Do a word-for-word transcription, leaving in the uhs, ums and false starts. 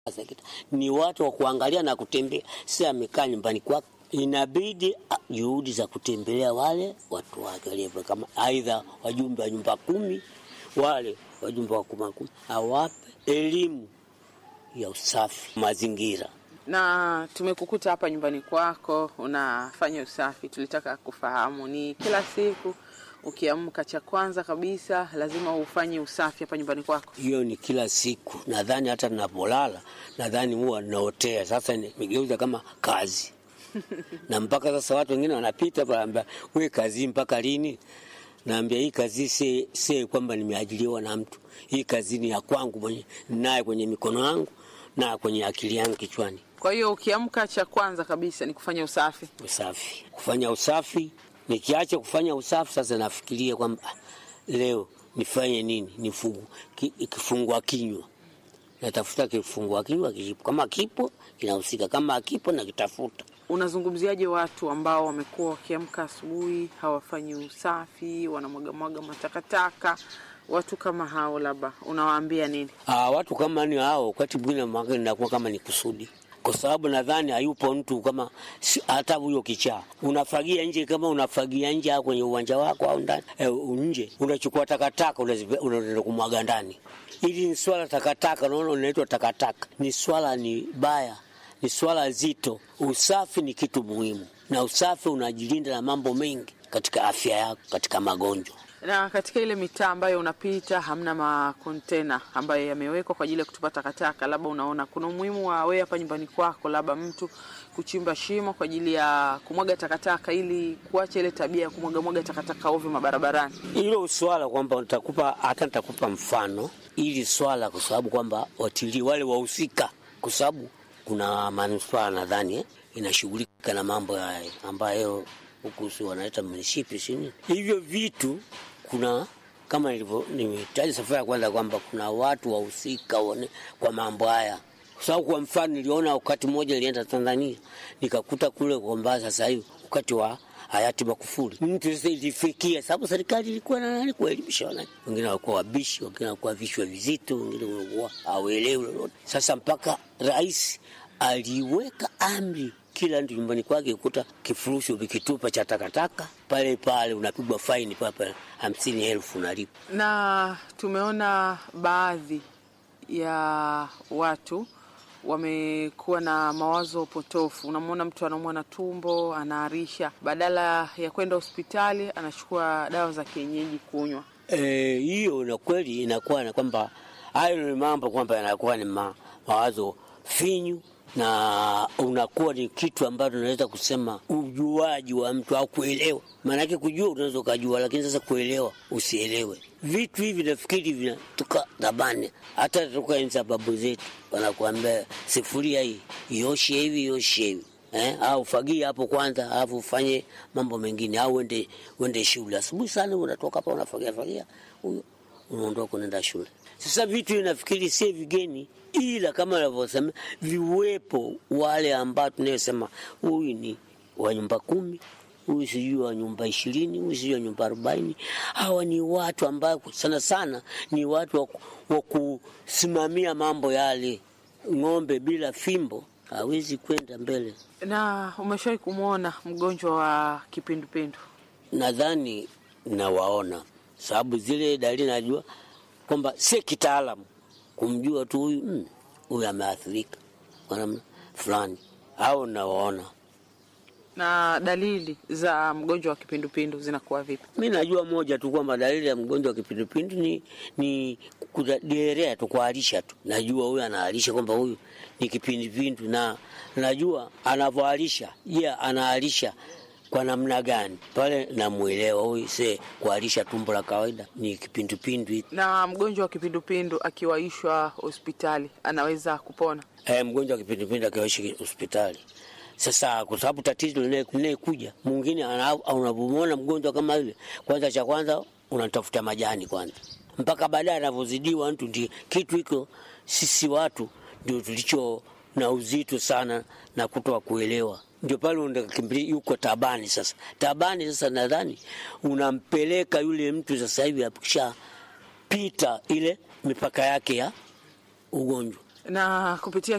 Ni watu wa kuangalia na kutembea, si amekaa nyumbani kwake. Inabidi juhudi za kutembelea wale watu wake, kama aidha wajumbe wa nyumba kumi, wale wajumbe wa kuma kumi, awape elimu ya usafi mazingira. Na tumekukuta hapa nyumbani kwako unafanya usafi, tulitaka kufahamu ni kila siku ukiamka cha kwanza kabisa lazima ufanye usafi hapa nyumbani kwako? Hiyo ni kila siku. Nadhani hata ninapolala nadhani huwa naotea. Sasa nimegeuza kama kazi. Na mpaka sasa watu wengine wanapita pale, wewe kazi mpaka lini? Naambia hii kazi si si kwamba nimeajiriwa na mtu. Hii kazi ni ya kwangu mwenyewe, naye kwenye mikono yangu na kwenye akili yangu kichwani. Kwa hiyo ukiamka cha kwanza kabisa ni kufanya usafi. Usafi. Kufanya usafi. Nikiacha kufanya usafi sasa nafikiria kwamba leo nifanye nini? Nifungu kifungua kinywa. Natafuta kifungua kinywa kipo. Kama kipo kinahusika, kama hakipo na kitafuta. Unazungumziaje watu ambao wamekuwa wakiamka asubuhi hawafanyi usafi, wanamwaga mwaga matakataka? Watu kama hao labda unawaambia nini? Ah, watu kama ni hao wakati mwingine mwaga inakuwa kama ni kusudi. Kwa sababu nadhani hayupo mtu kama hata huyo kichaa. Unafagia nje, kama unafagia nje kwenye uwanja wako au ndani e, nje unachukua takataka unaenda kumwaga ndani. Hili ni swala takataka, unaona linaitwa takataka. Ni swala ni baya, ni swala zito. Usafi ni kitu muhimu. Na usafi unajilinda na mambo mengi katika afya yako, katika magonjwa. Na katika ile mitaa ambayo unapita hamna makontena ambayo yamewekwa kwa ajili ya kutupa takataka, labda unaona kuna umuhimu wa wewe hapa nyumbani kwako labda mtu kuchimba shimo kwa ajili ya kumwaga takataka ili kuacha ile tabia ya kumwaga mwaga takataka ovyo mabarabarani? Hilo swala kwamba nitakupa hata nitakupa mfano ili swala, kwa sababu kwamba watilii wale wahusika, kwa sababu kuna manufaa nadhani eh, inashughulika na mambo haya ambayo huku si wanaita munishipi sini. Hivyo vitu kuna kama nilivyo nimetaja safari ya kwanza kwamba kuna watu wahusika kwa mambo haya. Kwa sababu kwa mfano niliona wakati mmoja nilienda Tanzania nikakuta kule kwamba sasa hivi wakati wa hayati Magufuli mtu sasa ilifikia, sababu serikali ilikuwa na nani kuelimisha wananchi. Wengine walikuwa wabishi, wengine walikuwa vichwa vizito, wengine walikuwa hawaelewi lolote. Sasa mpaka rais aliweka amri kila mtu nyumbani kwake ukuta kifurushi ukitupa cha takataka pale pale unapigwa faini papa hamsini elfu unalipa. Na tumeona baadhi ya watu wamekuwa na mawazo potofu. Unamwona mtu anaumwa na tumbo, anaarisha, badala ya kwenda hospitali anachukua dawa za kienyeji kunywa. Eh, hiyo na kweli inakuwa na kwamba hayo ni mambo kwamba yanakuwa ni ma, mawazo finyu, na unakuwa ni kitu ambacho unaweza kusema ujuaji wa mtu au kuelewa. Maana yake kujua unaweza kujua, lakini sasa kuelewa usielewe. Vitu hivi nafikiri vinatoka dabani, hata toka enza babu zetu wanakuambia sufuria hii ioshe hivi ioshe hivi, eh, au fagia hapo kwanza alafu ufanye mambo mengine, au uende uende shule asubuhi sana unatoka hapa unafagia fagia huyo unaondoka unaenda shule. Sasa vitu inafikiri si vigeni, ila kama wanavyosema viwepo wale ambao tunayosema huyu ni wa nyumba kumi, huyu sijui wa nyumba ishirini, huyu sijui wa nyumba arobaini. Hawa ni watu ambao sana sana ni watu wa kusimamia mambo yale. Ng'ombe bila fimbo hawezi kwenda mbele. Na umeshawahi kumuona mgonjwa wa kipindupindu? Nadhani nawaona, sababu zile dalili najua kwamba si kitaalamu kumjua tu huyu mm, huyu ameathirika kwa namna fulani, au nawaona. Na dalili za mgonjwa wa kipindupindu zinakuwa vipi? Mimi najua moja tu kwamba dalili ya mgonjwa wa kipindupindu ni ni kudiarrhea tu, kuharisha tu. Najua huyu anaharisha kwamba huyu ni kipindupindu, na najua anavyoharisha, yeah, anaharisha kwa namna gani pale namuelewa huyu si kuharisha tumbo la kawaida, ni kipindupindu. Na mgonjwa wa kipindupindu akiwaishwa hospitali anaweza kupona? Eh, mgonjwa wa kipindupindu akiwaishwa hospitali. Sasa kwa sababu tatizo linalokuja mwingine unapomwona mgonjwa kama yule, kwanza cha kwanza unatafuta majani kwanza, mpaka baadaye anavyozidiwa mtu. Ndio kitu hiko sisi watu ndio tulicho na uzito sana na kutoa kuelewa. Ndio pale unakimbilia yuko tabani. Sasa tabani sasa nadhani unampeleka yule mtu sasa hivi akisha pita ile mipaka yake ya ugonjwa. Na kupitia